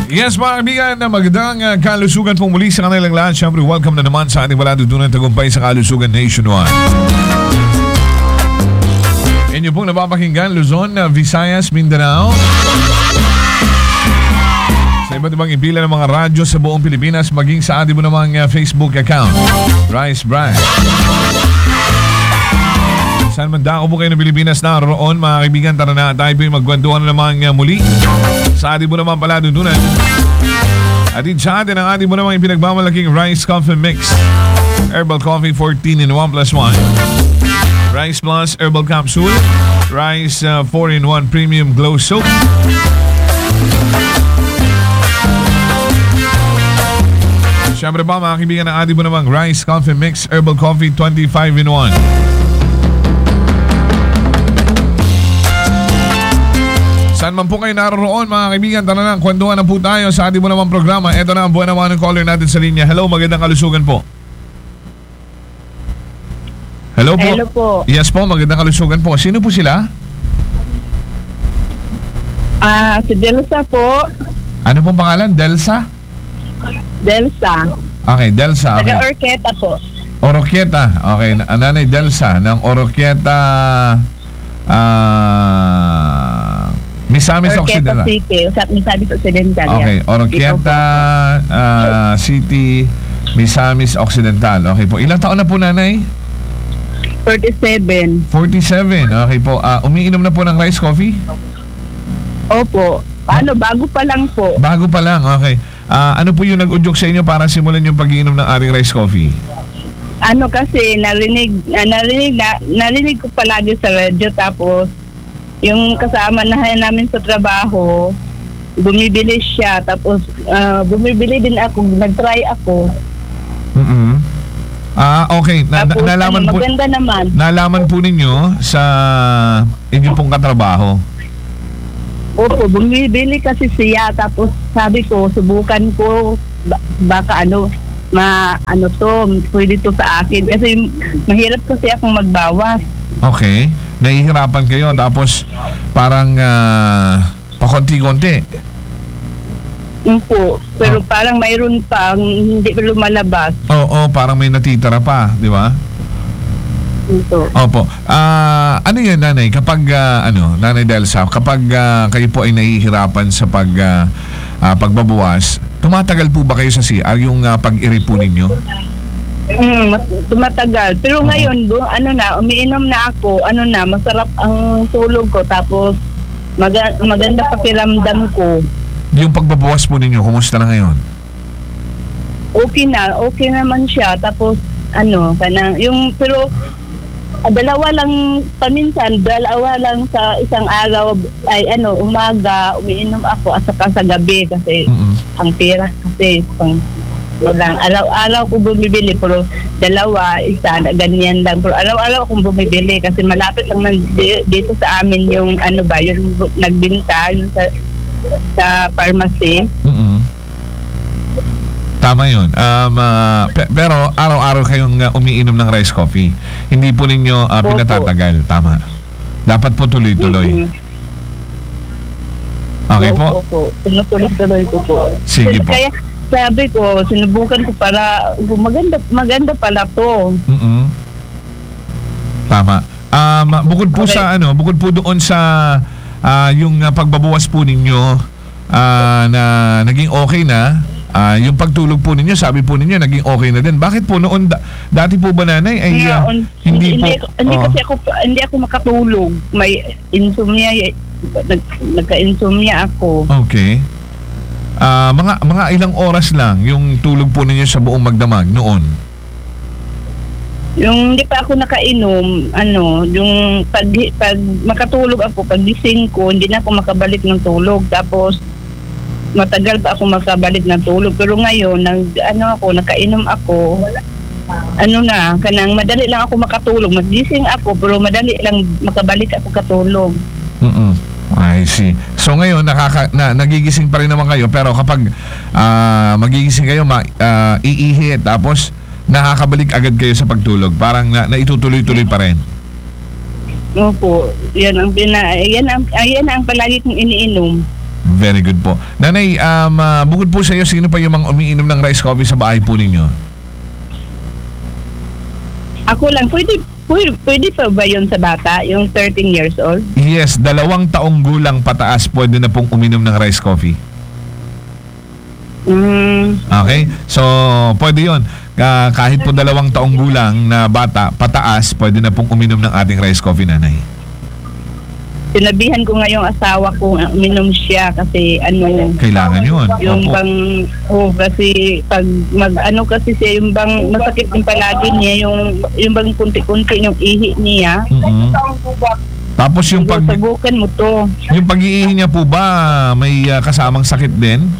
Yes, mga kaibigan, magandang kalusugan po muli sa kanilang lahat. Siyempre, welcome na naman sa ating Waladudunan Tagumpay sa Kalusugan Nationwide. Inyo pong napapakinggan, Luzon, Visayas, Mindanao. Sa iba't ibang ipila ng mga radyo sa buong Pilipinas, maging sa ating mo namang Facebook account, Rice Brand. Saan man dako po kayo ng Pilipinas naroon, mga kaibigan, tara na tayo po yung magkwentuhan na naman muli sa ating mo naman Waladudunan. At sa atin ang ating mo naman yung pinagbamalaking Rice Coffee Mix. Herbal Coffee 14 in 1 plus 1. Rice Plus Herbal Capsule. Rice 4-in-1 Premium Glow Soap. Siyempre pa mga kaibigan ang ating mo namang Rice Coffee Mix Herbal Coffee 25 in 1. Saan man po kayo naroon mga kaibigan, tara na, kwentuhan na po tayo sa ating mo namang programa. Ito na ang buwan naman ng caller natin sa linya. Hello, magandang kalusugan po. Hello po. Hello po. Yes po, magandang kalusugan po. Sino po sila? Si Delsa po. Ano pong pangalan? Delsa? Delsa. Okay, Delsa. Okay. Taga-Orqueta po. Oroquieta. Okay, Nanay Delsa ng Oroquieta Misamis Orqueta Occidental. City. Misamis Occidental. Okay, yan. Oroquieta City, Misamis Occidental. Okay po. Ilang taon na po, nanay? 47. 47. Okay po. Umiinom na po ng rice coffee? Opo. Bago pa lang po. Bago pa lang. Okay. Ano po yung nag-udyok sa inyo para simulan yung pag-iinom ng ating rice coffee? Kasi narinig ko palagi sa radyo, tapos yung kasama namin sa trabaho, bumibili siya, tapos bumibili din ako, nag-try ako. Okay. Tapos Nalaman po, maganda naman. nalaman po ninyo sa inyong pong katrabaho? Opo, bumibili kasi siya, tapos sabi ko, subukan ko, baka pwede to sa akin. Kasi mahirap kasi akong magbawas. Okay. Nahihirapan kayo tapos parang pakonti-konti. Opo, pero parang mayroon pa hindi pa lumalabas. Oo, parang may natitira pa, di ba? Ito. Opo. Ano yan, nanay? Kapag, nanay Delsa, kapag kayo po ay nahihirapan sa pagbabawas, tumatagal po ba kayo sa CR yung pag-iri po ninyo? Tumatagal. Pero ngayon, umiinom na ako, masarap ang tulog ko, tapos maganda pakiramdam ko. Yung pagbabawas po ninyo, kumusta na ngayon? Okay naman siya. Tapos, pero dalawa lang sa isang araw ay umaga umiinom ako at saka sa gabi kasi ang pera kasi araw-araw ko bumibili, pero isa ganyan lang, pero araw-araw akong bumibili kasi malapit lang dito sa amin yung yung nagbinta sa pharmacy. Tama yun. Pero araw-araw kayong umiinom ng rice coffee. Hindi po ninyo pinatatagal. Tama. Dapat po tuloy-tuloy. Okay po? Opo. Tuloy-tuloy ko po. Sige po. Kaya sabi ko, sinubukan ko para maganda pala to. Tama. Bukod po bukod po doon sa yung pagbabawas po ninyo na naging okay na, yung pagtulog po ninyo, sabi po ninyo naging okay na din. Bakit po noon dati po ba, nanay, ay hindi ako makatulog. May insomnia, nagka-insomnia ako. Okay. Mga ilang oras lang yung tulog po ninyo sa buong magdamag noon? Yung hindi pa ako nakainom, yung pag makatulog ako, pag gising ko, hindi na ako makabalik ng tulog. Tapos matagal pa ako makabalik ng tulog. Pero ngayon, nakainom ako, kanang madali lang ako makatulog. Magising ako, pero madali lang makabalik ako katulog. I see. So ngayon nagigising pa rin naman kayo, pero kapag magigising kayo, iihi, tapos nakakabalik agad kayo sa pagtulog. Parang naitutuloy-tuloy pa rin. Opo. Yan ang palagi kong iniinom. Very good po. Nanay, bukod po sa iyo, sino pa yung mga umiinom ng rice coffee sa bahay po ninyo? Ako lang, pwede pa ba yun sa bata, yung 13 years old? Yes, 2 taong gulang pataas pwede na pong uminom ng rice coffee. Okay? So, pwede yun. Kahit po 2 taong gulang na bata, pataas, pwede na pong uminom ng ating rice coffee, nanay. Sinabihan ko nga yung asawa ko, uminom siya kasi Kailangan yun. yung Opo. bang, kasi pag kasi siya, yung bang masakit yung palagi niya, yung bang kunti-kunti yung ihi niya. Mm-mm. Tapos yung Subukan mo to. yung pag-iihi niya po ba may kasamang sakit din?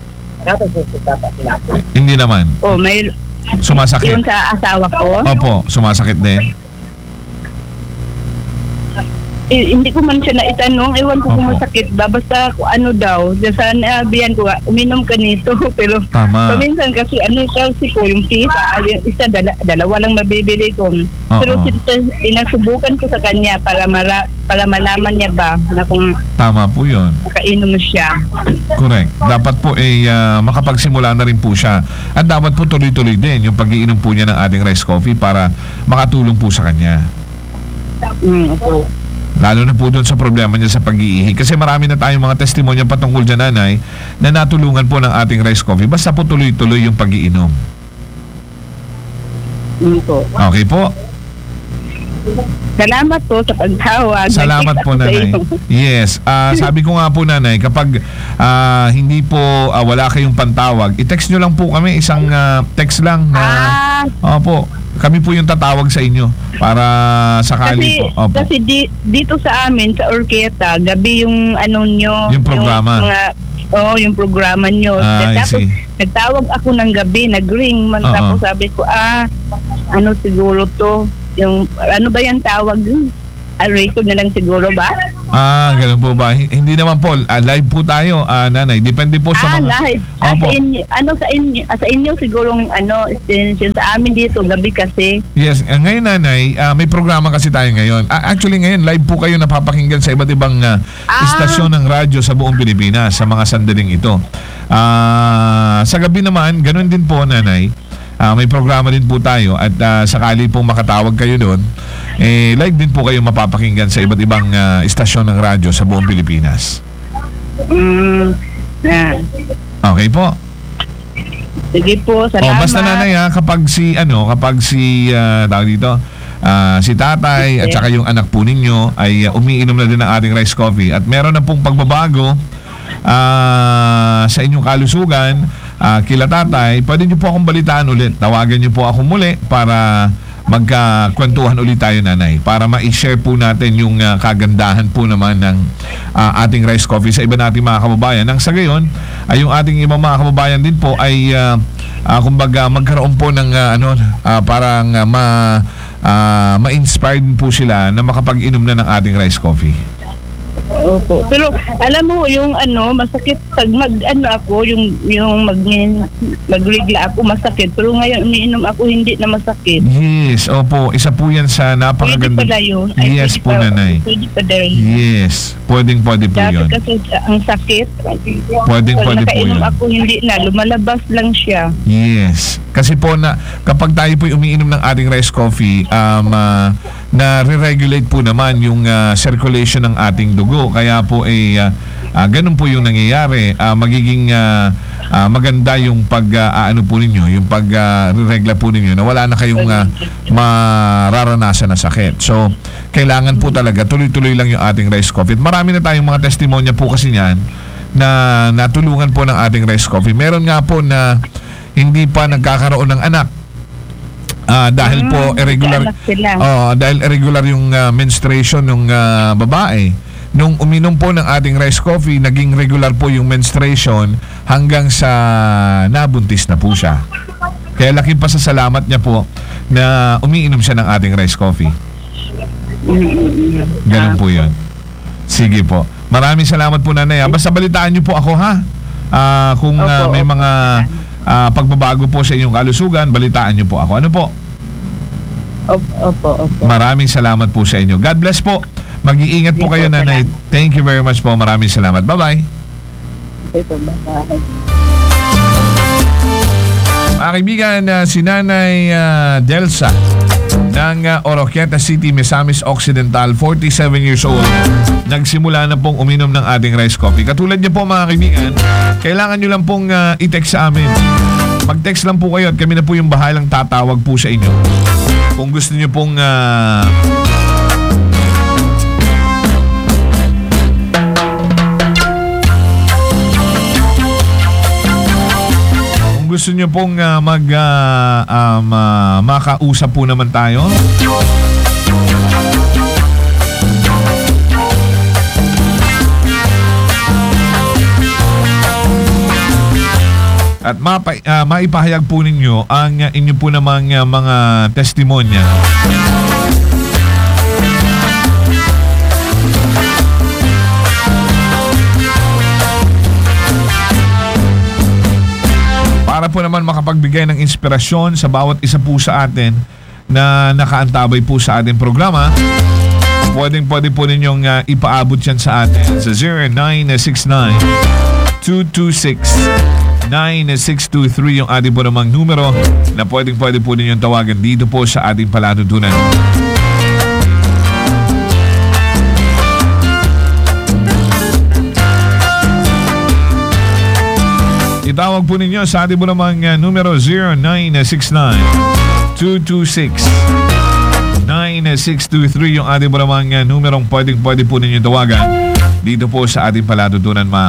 Hindi naman. May Sumasakit. yun sa asawa ko. Opo, sumasakit din. Hindi ko man siya naitanong, ewan ko kung Opo. masakit ba, basta kung ano daw. Sanabihan ko, uminom ka nito, pero Tama. paminsan kasi kasi po yung isa, dalawa lang mabibili ko. Pero pinasubukan ko sa kanya para malaman niya ba na kung Tama po yun. makainom siya. Correct. Dapat po makapagsimula na rin po siya. At dapat po tuloy-tuloy din yung pag-iinom po niya ng ating rice coffee para makatulong po sa kanya. Opo. Lalo na po doon sa problema niya sa pag-iihi. Kasi marami na tayong mga testimonya patungkol dyan, nanay, na natulungan po ng ating rice coffee. Basta po tuloy-tuloy yung pag-iinom. Opo. Okay po? Salamat po sa pagtawag. Salamat po, Nakita ko sa nanay. iyo. Yes. Sabi ko nga po, nanay, kapag hindi po wala kayong pantawag, i-text nyo lang po kami. Isang text lang na... Opo. Kami po yung tatawag sa inyo para sakali po. Opo. Kasi dito sa amin, sa Orqueta, gabi yung nyo. Yung programa. Yung programa nyo. I Tapos, see. nagtawag ako ng gabi, nag-ring man. Tapos sabi ko, siguro to. Yung, ano ba yung tawag dun? Record na lang siguro ba? Ganun po ba? Hindi naman po. Live po tayo, nanay. Depende po sa mga... Live. Opo. Sa inyo sigurong extension. Sa amin dito, gabi kasi. Yes. Ngayon, nanay, may programa kasi tayo ngayon. Actually, ngayon, live po kayo napapakinggan sa iba't ibang istasyon ng radyo sa buong Pilipinas sa mga sandaling ito. Sa gabi naman, ganun din po, nanay. May programa din po tayo at sakali pong makatawag kayo doon, live din po kayo mapapakinggan sa iba't ibang istasyon ng radyo sa buong Pilipinas. Okay po. Sige po, salamat. Basta nanay kapag si tawag dito, si tatay at saka yung anak po ninyo ay umiinom na din ng ating rice coffee at meron na pong pagbabago sa inyong kalusugan, kila tatay, pwede nyo po akong balitaan ulit. Tawagan nyo po ako muli para magkakwentuhan ulit tayo, nanay, para ma-share po natin yung kagandahan po naman ng ating rice coffee sa iba nating mga kababayan. Nang sa gayon, ay yung ating ibang mga kababayan din po ay kumbaga magkaroon po ng parang ma-inspired po sila na makapag-inom na ng ating rice coffee. Opo. Pero alam mo yung masakit pag magregla ako masakit. Pero ngayon umiinom ako hindi na masakit. Yes, opo. Isa po yan sa napakaganda. Pwede pala yun. Yes po, nanay. Pwede pa rin. Yes. Pwede po Dati yun. kasi ang sakit. Pwede Pag po nakainom yun. ako hindi na. Lumalabas lang siya. Yes. Kasi po kapag tayo po umiinom ng ating rice coffee, na re-regulate po naman yung circulation ng ating dugo. Kaya po ganun po yung nangyayari. Magiging maganda yung po ninyo, yung pag-regla po ninyo na wala na kayong mararanasan na sakit. So, kailangan po talaga tuloy-tuloy lang yung ating rice coffee. At marami na tayong mga testimonya po kasi niyan na natulungan po ng ating rice coffee. Meron nga po na hindi pa nagkakaroon ng anak. Dahil po dahil irregular yung menstruation ng babae. Nung uminom po ng ating rice coffee, naging regular po yung menstruation hanggang sa nabuntis na po siya. Kaya laking pasasalamat niya po na umiinom siya ng ating rice coffee. Ganun po yun. Sige po. Maraming salamat po, nanay. Basta balitaan niyo po ako, ha? Kung may mga pagbabago po sa inyong kalusugan, balitaan niyo po ako. Ano po? Opo. Maraming salamat po sa inyo. God bless po. Mag-iingat po kayo, nanay. Thank you very much po. Maraming salamat. Bye-bye. sa bahay. Mga kaibigan, si Nanay Delsa ng Oroquieta City, Misamis Occidental, 47 years old, nagsimula na pong uminom ng ating rice coffee. Katulad niyo po mga kaibigan, kailangan niyo lang pong i-text sa amin. Mag-text lang po kayo at kami na po yung bahalang tatawag po sa inyo. Kung gusto niyo pong gusto nyo pong makausap po naman tayo. At maipahayag po ninyo ang inyo po namang mga testimonya. Para po naman makapagbigay ng inspirasyon sa bawat isa po sa atin na nakaantabay po sa ating programa, pwede po ninyong ipaabot yan sa atin sa 0969-226-9623 yung ating po namang numero na pwede po ninyong tawagan dito po sa ating palatuntunan. Itawag po ninyo sa ating po namang numero 0969-226-9623 yung ating po namang numerong pwede po ninyo tawagan dito po sa ating palatuntunan, mga